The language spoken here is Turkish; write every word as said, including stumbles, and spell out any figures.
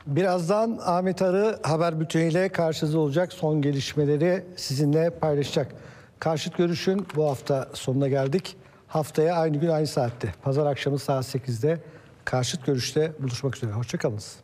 Birazdan Ahmet Arı haber bülteniyle karşınızda olacak, son gelişmeleri sizinle paylaşacak. Karşıt Görüş'ün bu hafta sonuna geldik. Haftaya aynı gün aynı saatte, pazar akşamı saat sekizde Karşıt Görüş'te buluşmak üzere. Hoşça kalınız.